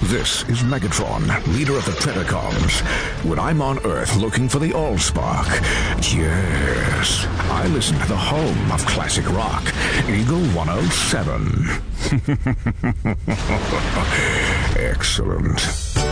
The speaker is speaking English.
This is Megatron, leader of the Predacons. When I'm on Earth looking for the Allspark, yes, I listen to the home of classic rock, Eagle 107. Excellent.